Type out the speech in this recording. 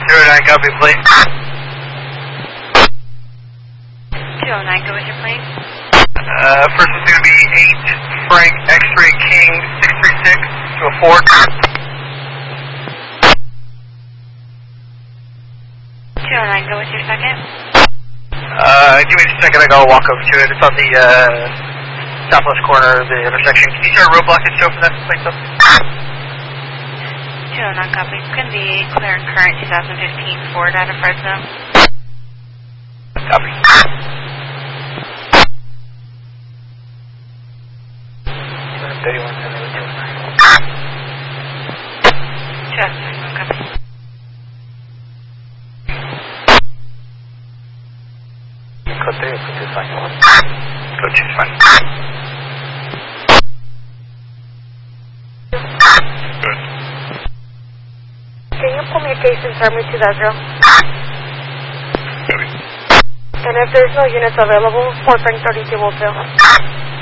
09, copy, plane. 209, go with your plane. First is going to be 8 Frank X-Ray King 636 to a 4. 209, go with your second. Give me a second, I gotta walk over to it. It's on the southwest corner of the intersection. Can you start a roadblock and show for that place up? 209, copy. It's going to be clear and current 2015 Ford out of Fresno. Copy. Copy. Code 3 or code 2 is fine. Code 2 is fine. Good. Can you pull me a case and turn me to that drill? Copy. And if there's no units available, 4 Frank 32 will fill.